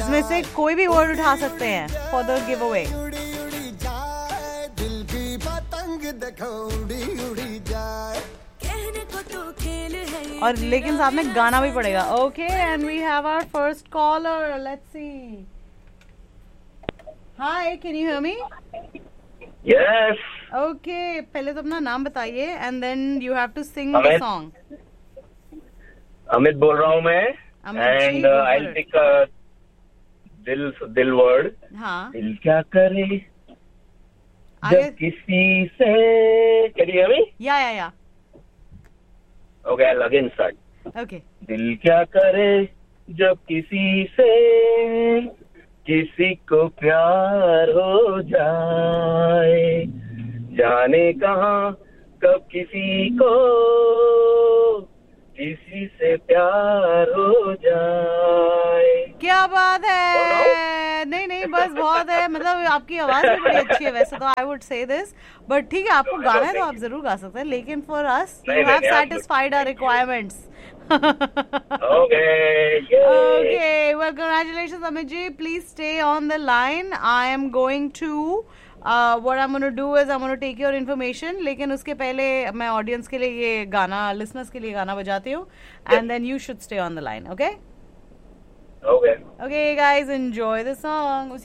इसमें से कोई भी वर्ड उठा सकते हैं फॉर द गिव अवे। दिल की पतंग देखो उड़ी उड़ी जाए, कहने को तो खेल है। और लेकिन साथ में गाना भी पड़ेगा। Okay, and we have our first caller, let's see. Hi, can you hear me? Yes. Okay, पहले तो अपना नाम बताइए and then you have to sing the song. Amit बोल रहा हूँ मैं, एंड आई विल पिक दिल वर्ड। हाँ, दिल क्या करे आगे जब किसी से, कैन यू हियर मी? या okay, I again start. Okay. दिल क्या करे जब किसी से किसी को प्यार हो जाए, जाने कहाँ कब किसी को किसी से प्यार हो जाए। क्या बात है। नहीं बस बहुत है, मतलब आपकी आवाज भी बड़ी अच्छी है वैसे तो, I would say this, but ठीक है, आपको गाना है तो आप जरूर गा सकते हैं, लेकिन for us you have satisfied our requirements. Okay, well, congratulations, Amit ji. Please stay on the line. I am going to, what I'm going to do is I'm going to take your information. लेकिन उसके पहले मैं audience के लिए ये गाना, listeners के लिए गाना बजाती हूँ, and then you should stay on the line, okay? Okay. Okay, guys, enjoy the song.